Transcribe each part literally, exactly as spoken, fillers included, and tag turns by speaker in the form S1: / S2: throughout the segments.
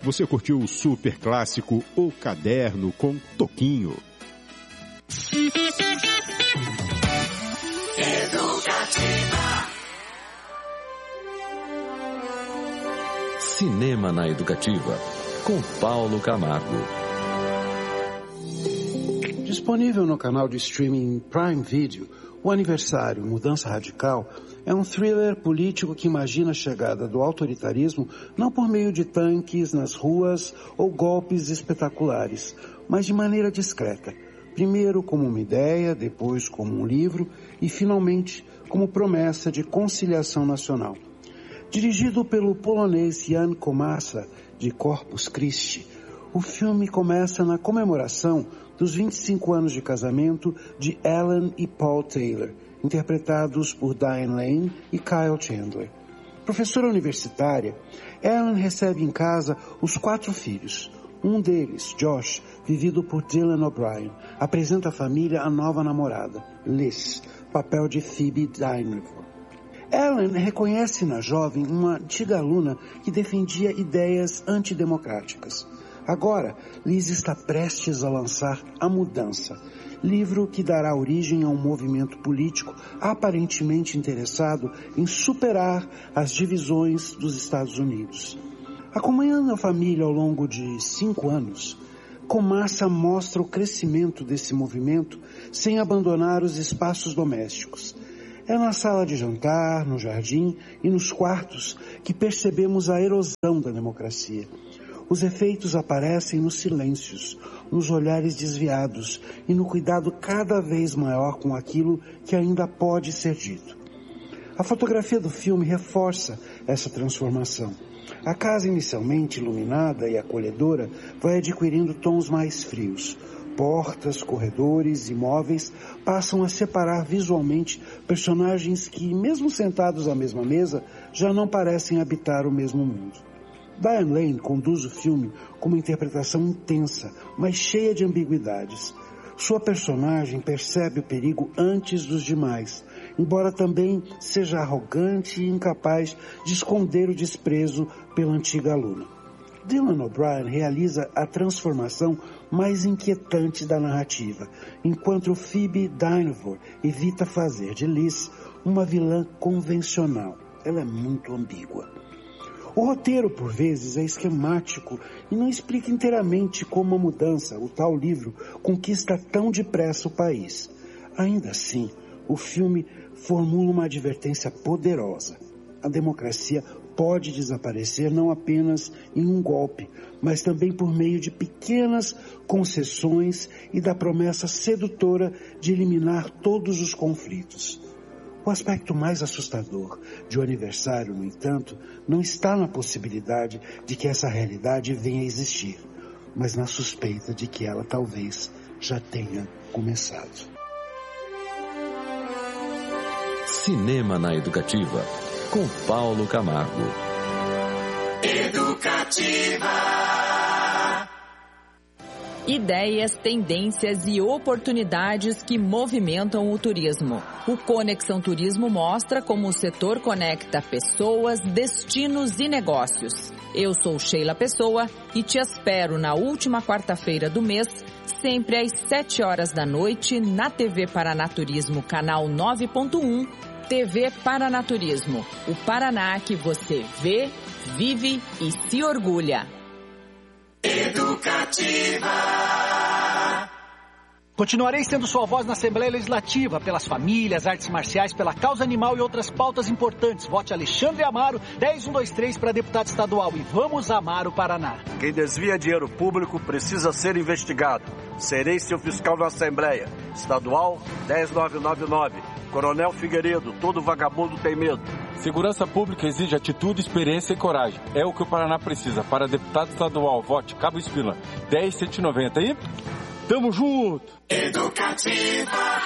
S1: você curtiu o super clássico O Caderno com Toquinho.
S2: Educativa. Cinema na Educativa, com Paulo Camargo.
S3: Disponível no canal de streaming Prime Video, O Aniversário, Mudança Radical, é um thriller político que imagina a chegada do autoritarismo não por meio de tanques nas ruas ou golpes espetaculares, mas de maneira discreta. Primeiro como uma ideia, depois como um livro e, finalmente, como promessa de conciliação nacional. Dirigido pelo polonês Jan Komasa, de Corpus Christi, o filme começa na comemoração dos vinte e cinco anos de casamento de Ellen e Paul Taylor, interpretados por Diane Lane e Kyle Chandler. Professora universitária, Ellen recebe em casa os quatro filhos. Um deles, Josh, vivido por Dylan O'Brien, apresenta à família a nova namorada, Liz, papel de Phoebe Dynevor. Ellen reconhece na jovem uma antiga aluna que defendia ideias antidemocráticas. Agora, Liz está prestes a lançar A Mudança, livro que dará origem a um movimento político aparentemente interessado em superar as divisões dos Estados Unidos. Acompanhando a família ao longo de cinco anos, Komasa mostra o crescimento desse movimento sem abandonar os espaços domésticos. É na sala de jantar, no jardim e nos quartos que percebemos a erosão da democracia. Os efeitos aparecem nos silêncios, nos olhares desviados e no cuidado cada vez maior com aquilo que ainda pode ser dito. A fotografia do filme reforça essa transformação. A casa inicialmente iluminada e acolhedora vai adquirindo tons mais frios. Portas, corredores e móveis passam a separar visualmente personagens que, mesmo sentados à mesma mesa, já não parecem habitar o mesmo mundo. Diane Lane conduz o filme com uma interpretação intensa, mas cheia de ambiguidades. Sua personagem percebe o perigo antes dos demais, embora também seja arrogante e incapaz de esconder o desprezo pela antiga aluna. Dylan O'Brien realiza a transformação mais inquietante da narrativa, enquanto Phoebe Dynevor evita fazer de Liz uma vilã convencional. Ela é muito ambígua. O roteiro, por vezes, é esquemático e não explica inteiramente como a mudança, o tal livro, conquista tão depressa o país. Ainda assim, o filme formula uma advertência poderosa. A democracia pode desaparecer não apenas em um golpe, mas também por meio de pequenas concessões e da promessa sedutora de eliminar todos os conflitos. O aspecto mais assustador de O Aniversário, no entanto, não está na possibilidade de que essa realidade venha a existir, mas na suspeita de que ela talvez já tenha começado.
S2: Cinema na Educativa, com Paulo Camargo.
S4: Educativa. Ideias, tendências e oportunidades que movimentam o turismo. O Conexão Turismo mostra como o setor conecta pessoas, destinos e negócios. Eu sou Sheila Pessoa e te espero na última quarta-feira do mês, sempre às sete horas da noite, na T V Paranaturismo, canal nove ponto um, T V Paranaturismo. O Paraná que você vê, vive e se orgulha.
S5: Educativa. Continuarei sendo sua voz na Assembleia Legislativa, pelas famílias, artes marciais, pela causa animal e outras pautas importantes. Vote Alexandre Amaro, dez mil cento e vinte e três para deputado estadual e vamos amar o Paraná.
S6: Quem desvia dinheiro público precisa ser investigado. Serei seu fiscal na Assembleia. Estadual dez mil novecentos e noventa e nove. Coronel Figueiredo, todo vagabundo tem medo.
S7: Segurança pública exige atitude, experiência e coragem. É o que o Paraná precisa. Para deputado estadual, vote Cabo Espila, dez mil cento e noventa e... Tamo junto!
S5: Educativa!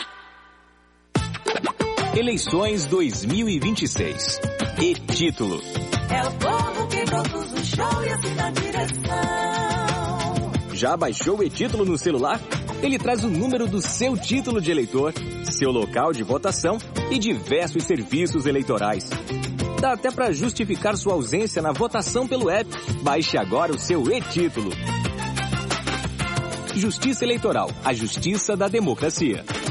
S8: Eleições dois mil e vinte e seis. E título.
S9: É o povo que produz o show e assim na direção.
S8: Já baixou o e-título no celular? Ele traz o número do seu título de eleitor, seu local de votação e diversos serviços eleitorais. Dá até para justificar sua ausência na votação pelo app. Baixe agora o seu e-título. Justiça Eleitoral, a justiça da democracia.